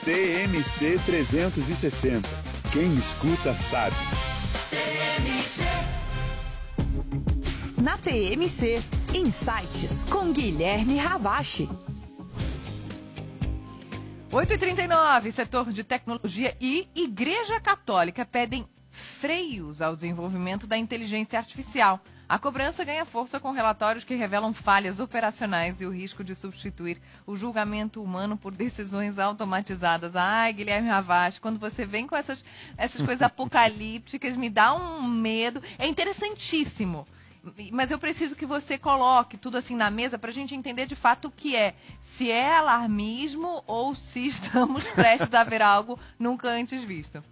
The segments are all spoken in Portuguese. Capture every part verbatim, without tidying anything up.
T M C trezentos e sessenta. Quem escuta sabe. Na T M C, Insights com Guilherme Ravache. oito e trinta e nove, setor de tecnologia e Igreja Católica pedem freios ao desenvolvimento da inteligência artificial. A cobrança ganha força com relatórios que revelam falhas operacionais e o risco de substituir o julgamento humano por decisões automatizadas. Ai, Guilherme Ravache, quando você vem com essas, essas coisas apocalípticas, me dá um medo. É interessantíssimo, mas eu preciso que você coloque tudo assim na mesa para a gente entender de fato o que é. Se é alarmismo ou se estamos prestes a ver algo nunca antes visto.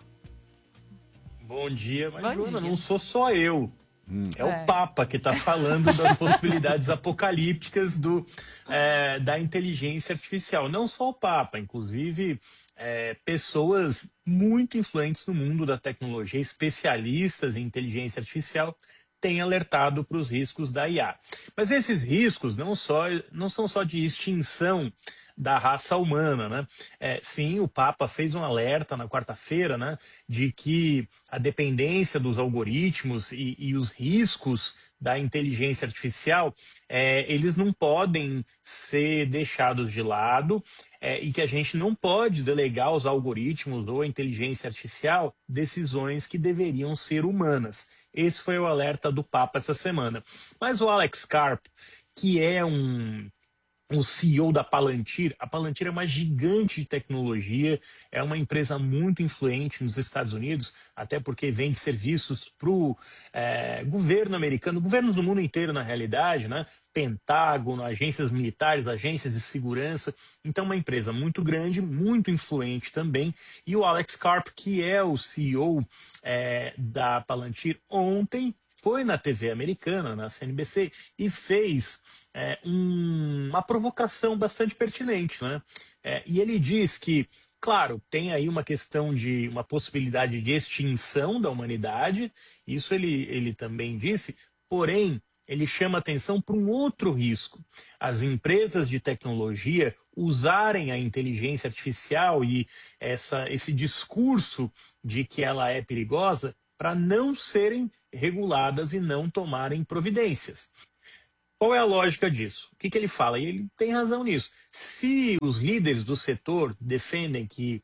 Bom dia, mas Bom Joana, dia. não sou só eu. É, É. o Papa que está falando das possibilidades apocalípticas do, é, da inteligência artificial. Não só o Papa, inclusive é, pessoas muito influentes no mundo da tecnologia, especialistas em inteligência artificial, têm alertado para os riscos da I A. Mas esses riscos não, só, não são só de extinção da raça humana, né? É, sim, o Papa fez um alerta na quarta-feira, né, de que a dependência dos algoritmos e, e os riscos da inteligência artificial, é, eles não podem ser deixados de lado, é, e que a gente não pode delegar aos algoritmos ou à inteligência artificial decisões que deveriam ser humanas. Esse foi o alerta do Papa essa semana. Mas o Alex Karp, que é um... o C E O da Palantir. A Palantir é uma gigante de tecnologia, é uma empresa muito influente nos Estados Unidos, até porque vende serviços para o é, governo americano, governos do mundo inteiro na realidade, né? Pentágono, agências militares, agências de segurança. Então, uma empresa muito grande, muito influente também. E o Alex Karp, que é o C E O é, da Palantir, ontem foi na T V americana, na C N B C, e fez é, um, uma provocação bastante pertinente, né? É, e ele diz que, claro, tem aí uma questão de uma possibilidade de extinção da humanidade, isso ele, ele também disse, porém, ele chama atenção para um outro risco. As empresas de tecnologia usarem a inteligência artificial e essa, esse discurso de que ela é perigosa para não serem reguladas e não tomarem providências. Qual é a lógica disso? O que, que ele fala? E ele tem razão nisso. Se os líderes do setor defendem que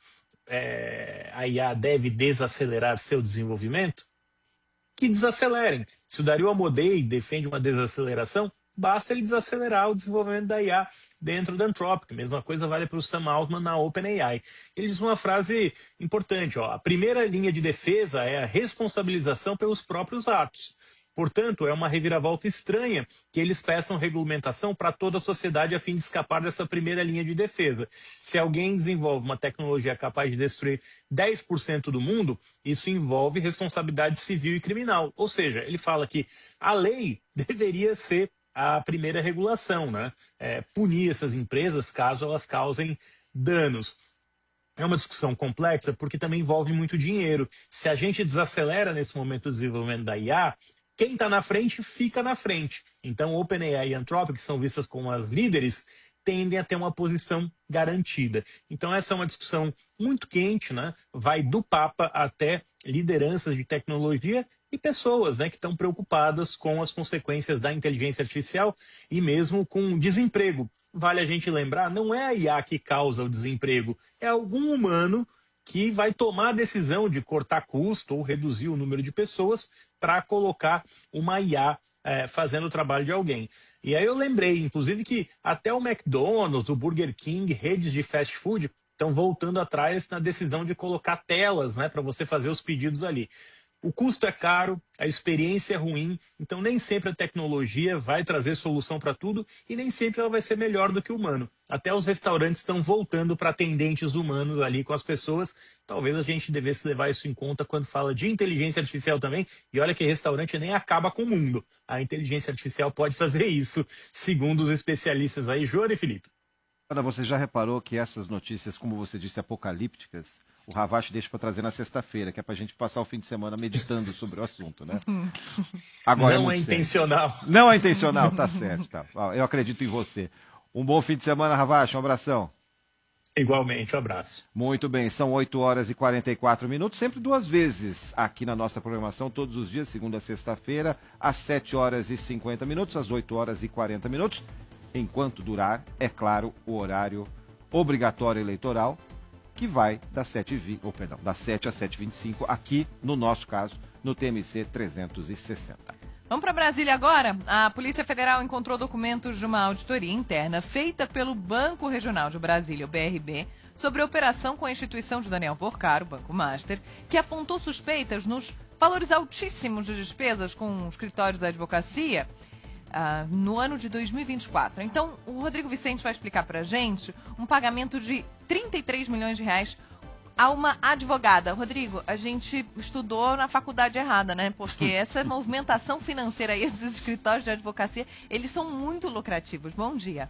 é, a I A deve desacelerar seu desenvolvimento, que desacelerem. Se o Dario Amodei defende uma desaceleração, basta ele desacelerar o desenvolvimento da I A dentro da Anthropic. A mesma coisa vale para o Sam Altman na OpenAI. Ele diz uma frase importante. Ó, a primeira linha de defesa é a responsabilização pelos próprios atos. Portanto, é uma reviravolta estranha que eles peçam regulamentação para toda a sociedade a fim de escapar dessa primeira linha de defesa. Se alguém desenvolve uma tecnologia capaz de destruir dez por cento do mundo, isso envolve responsabilidade civil e criminal. Ou seja, ele fala que a lei deveria ser a primeira regulação, né? É, punir essas empresas caso elas causem danos. É uma discussão complexa porque também envolve muito dinheiro. Se a gente desacelera nesse momento o desenvolvimento da I A, quem está na frente fica na frente. Então, OpenAI e Anthropic, que são vistas como as líderes, tendem a ter uma posição garantida. Então, essa é uma discussão muito quente, né? Vai do Papa até lideranças de tecnologia e pessoas, né, que estão preocupadas com as consequências da inteligência artificial e mesmo com o desemprego. Vale a gente lembrar, não é a I A que causa o desemprego, é algum humano que vai tomar a decisão de cortar custo ou reduzir o número de pessoas para colocar uma I A é, fazendo o trabalho de alguém. E aí eu lembrei, inclusive, que até o McDonald's, o Burger King, redes de fast food, estão voltando atrás na decisão de colocar telas, né, para você fazer os pedidos ali. O custo é caro, a experiência é ruim, então nem sempre a tecnologia vai trazer solução para tudo e nem sempre ela vai ser melhor do que o humano. Até os restaurantes estão voltando para atendentes humanos ali com as pessoas. Talvez a gente devesse levar isso em conta quando fala de inteligência artificial também. E olha que restaurante nem acaba com o mundo. A inteligência artificial pode fazer isso, segundo os especialistas aí. Joana e Felipe. Ana, você já reparou que essas notícias, como você disse, apocalípticas, o Ravache deixa para trazer na sexta-feira, que é para a gente passar o fim de semana meditando sobre o assunto, né? Agora não é, é sério. intencional. Não é intencional, tá certo. Tá. Eu acredito em você. Um bom fim de semana, Ravache. Um abração. Igualmente, um abraço. Muito bem, são oito horas e quarenta e quatro minutos, sempre duas vezes aqui na nossa programação, todos os dias, segunda a sexta-feira, às sete horas e cinquenta minutos, às oito horas e quarenta minutos, enquanto durar, é claro, o horário obrigatório eleitoral, que vai das sete, oh, perdão, das sete às sete e vinte e cinco, aqui, no nosso caso, no T M C trezentos e sessenta. Vamos para Brasília agora? A Polícia Federal encontrou documentos de uma auditoria interna feita pelo Banco Regional de Brasília, o B R B, sobre a operação com a instituição de Daniel Vorcaro, o Banco Master, que apontou suspeitas nos valores altíssimos de despesas com escritórios da advocacia uh, no ano de dois mil e vinte e quatro. Então, o Rodrigo Vicente vai explicar para a gente um pagamento de trinta e três milhões de reais a uma advogada. Rodrigo, a gente estudou na faculdade errada, né? Porque essa movimentação financeira e esses escritórios de advocacia, eles são muito lucrativos. Bom dia.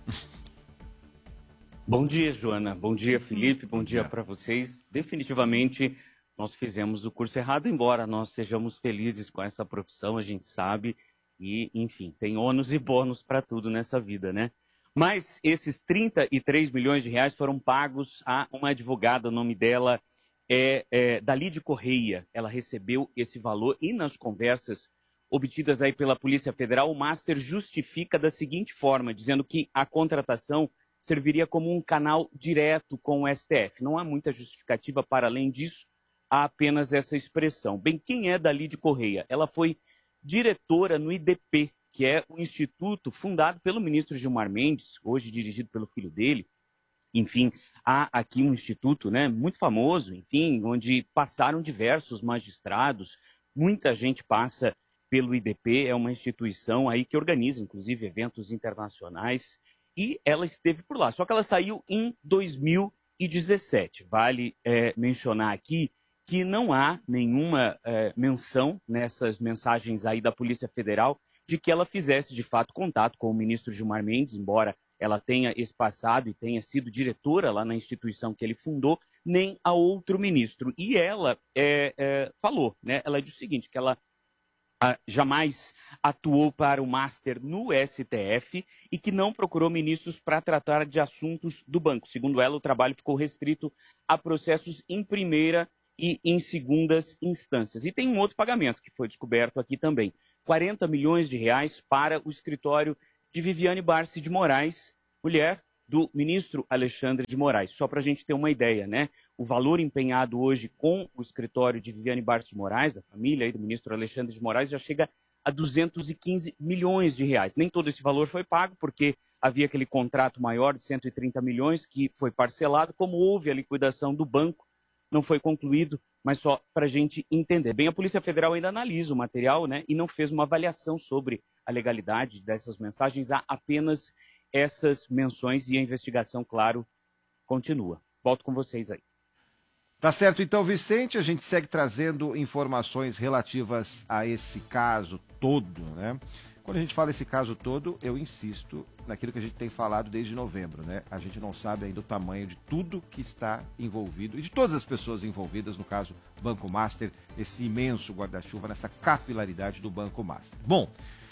Bom dia, Joana. Bom dia, Felipe. Bom dia para vocês. Definitivamente, nós fizemos o curso errado, embora nós sejamos felizes com essa profissão, a gente sabe. E, enfim, tem ônus e bônus para tudo nessa vida, né? Mas esses trinta e três milhões de reais foram pagos a uma advogada, o nome dela é, é Dalide Correia. Ela recebeu esse valor e nas conversas obtidas aí pela Polícia Federal, o Master justifica da seguinte forma, dizendo que a contratação serviria como um canal direto com o S T F. Não há muita justificativa para além disso, há apenas essa expressão. Bem, quem é Dalide Correia? Ela foi diretora no I D P, que é um instituto fundado pelo ministro Gilmar Mendes, hoje dirigido pelo filho dele. Enfim, há aqui um instituto, né, muito famoso, enfim, onde passaram diversos magistrados, muita gente passa pelo I D P, é uma instituição aí que organiza, inclusive, eventos internacionais, e ela esteve por lá. Só que ela saiu em dois mil e dezessete. Vale é, mencionar aqui que não há nenhuma é, menção nessas mensagens aí da Polícia Federal de que ela fizesse, de fato, contato com o ministro Gilmar Mendes, embora ela tenha esse passado e tenha sido diretora lá na instituição que ele fundou, nem a outro ministro. E ela é, é, falou, né? Ela disse o seguinte, que ela a, jamais atuou para o Master no S T F e que não procurou ministros para tratar de assuntos do banco. Segundo ela, o trabalho ficou restrito a processos em primeira e em segundas instâncias. E tem um outro pagamento que foi descoberto aqui também. quarenta milhões de reais para o escritório de Viviane Barsi de Moraes, mulher do ministro Alexandre de Moraes. Só para a gente ter uma ideia, né? O valor empenhado hoje com o escritório de Viviane Barsi de Moraes, da família aí do ministro Alexandre de Moraes, já chega a duzentos e quinze milhões de reais. Nem todo esse valor foi pago, porque havia aquele contrato maior de cento e trinta milhões que foi parcelado, como houve a liquidação do banco, não foi concluído, mas só para a gente entender. Bem, a Polícia Federal ainda analisa o material, né, e não fez uma avaliação sobre a legalidade dessas mensagens, há apenas essas menções e a investigação, claro, continua. Volto com vocês aí. Tá certo, então, Vicente, a gente segue trazendo informações relativas a esse caso todo, né? Quando a gente fala esse caso todo, eu insisto naquilo que a gente tem falado desde novembro, né? A gente não sabe ainda o tamanho de tudo que está envolvido e de todas as pessoas envolvidas, no caso, Banco Master, esse imenso guarda-chuva, nessa capilaridade do Banco Master. Bom,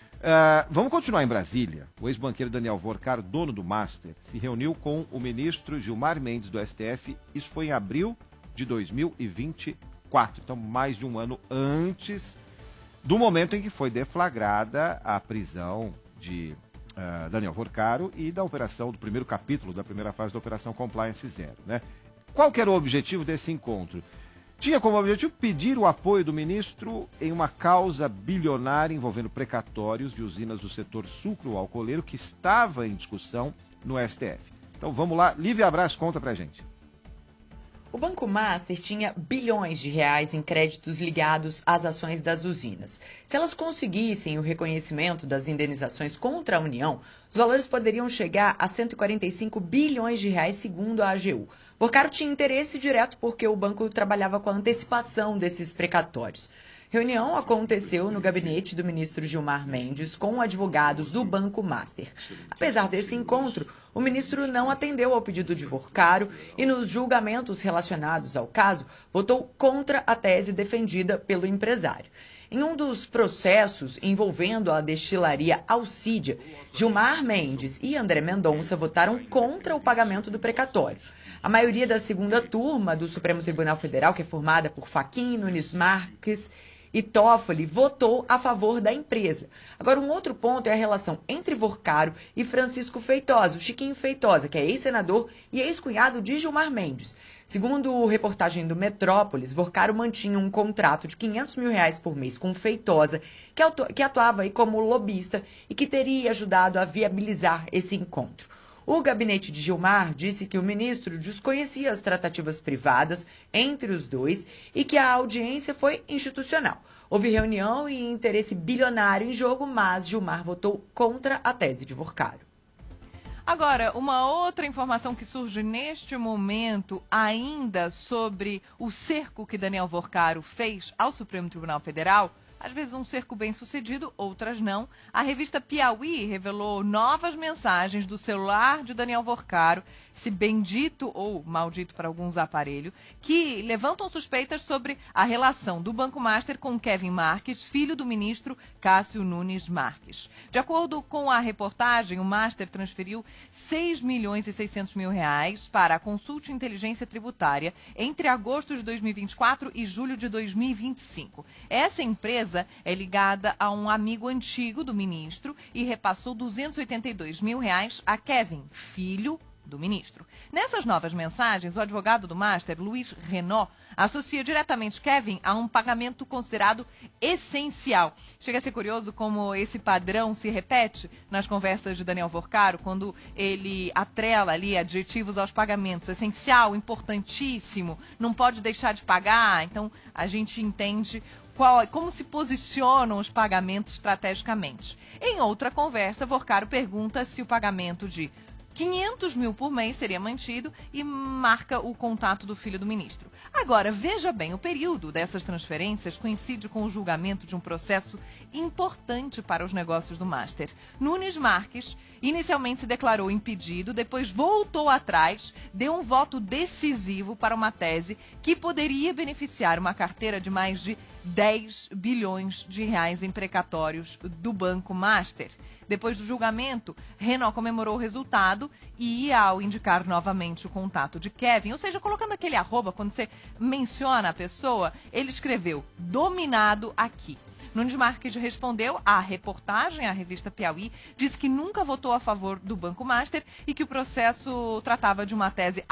uh, vamos continuar em Brasília. O ex-banqueiro Daniel Vorcaro, dono do Master, se reuniu com o ministro Gilmar Mendes do S T F, isso foi em abril de dois mil e vinte e quatro, então mais de um ano antes do momento em que foi deflagrada a prisão de uh, Daniel Vorcaro e da operação, do primeiro capítulo da primeira fase da Operação Compliance Zero, né? Qual que era o objetivo desse encontro? Tinha como objetivo pedir o apoio do ministro em uma causa bilionária envolvendo precatórios de usinas do setor sucro-alcooleiro que estava em discussão no S T F. Então vamos lá, Lívia Abraz conta pra gente. O Banco Master tinha bilhões de reais em créditos ligados às ações das usinas. Se elas conseguissem o reconhecimento das indenizações contra a União, os valores poderiam chegar a cento e quarenta e cinco bilhões de reais, segundo a A G U. Vorcaro tinha interesse direto porque o banco trabalhava com a antecipação desses precatórios. Reunião aconteceu no gabinete do ministro Gilmar Mendes com advogados do Banco Master. Apesar desse encontro, o ministro não atendeu ao pedido de Vorcaro e, nos julgamentos relacionados ao caso, votou contra a tese defendida pelo empresário. Em um dos processos envolvendo a destilaria Alcídia, Gilmar Mendes e André Mendonça votaram contra o pagamento do precatório. A maioria da segunda turma do Supremo Tribunal Federal, que é formada por Fachin, Nunes Marques e Toffoli, votou a favor da empresa. Agora, um outro ponto é a relação entre Vorcaro e Francisco Feitosa, o Chiquinho Feitosa, que é ex-senador e ex-cunhado de Gilmar Mendes. Segundo reportagem do Metrópolis, Vorcaro mantinha um contrato de quinhentos mil reais por mês com Feitosa, que, atu que atuava aí como lobista e que teria ajudado a viabilizar esse encontro. O gabinete de Gilmar disse que o ministro desconhecia as tratativas privadas entre os dois e que a audiência foi institucional. Houve reunião e interesse bilionário em jogo, mas Gilmar votou contra a tese de Vorcaro. Agora, uma outra informação que surge neste momento, ainda sobre o cerco que Daniel Vorcaro fez ao Supremo Tribunal Federal. Às vezes um cerco bem sucedido, outras não. A revista Piauí revelou novas mensagens do celular de Daniel Vorcaro, esse bendito ou maldito para alguns aparelho, que levantam suspeitas sobre a relação do Banco Master com Kevin Marques, filho do ministro Cássio Nunes Marques. De acordo com a reportagem, o Master transferiu seis milhões e seiscentos mil reais para a Consult Inteligência Tributária entre agosto de dois mil e vinte e quatro e julho de dois mil e vinte e cinco. Essa empresa é ligada a um amigo antigo do ministro e repassou duzentos e oitenta e dois mil reais a Kevin, filho do ministro. Nessas novas mensagens, o advogado do Master, Luiz Renault, associa diretamente Kevin a um pagamento considerado essencial. Chega a ser curioso como esse padrão se repete nas conversas de Daniel Vorcaro, quando ele atrela ali adjetivos aos pagamentos. Essencial, importantíssimo, não pode deixar de pagar. Então, a gente entende Qual, como se posicionam os pagamentos estrategicamente. Em outra conversa, Vorcaro pergunta se o pagamento de quinhentos mil por mês seria mantido e marca o contato do filho do ministro. Agora, veja bem, o período dessas transferências coincide com o julgamento de um processo importante para os negócios do Master. Nunes Marques inicialmente se declarou impedido, depois voltou atrás, deu um voto decisivo para uma tese que poderia beneficiar uma carteira de mais de dez bilhões de reais em precatórios do Banco Master. Depois do julgamento, Renault comemorou o resultado e, ao indicar novamente o contato de Kevin, ou seja, colocando aquele arroba quando você menciona a pessoa, ele escreveu dominado aqui. Nunes Marques respondeu à reportagem, à revista Piauí, disse que nunca votou a favor do Banco Master e que o processo tratava de uma tese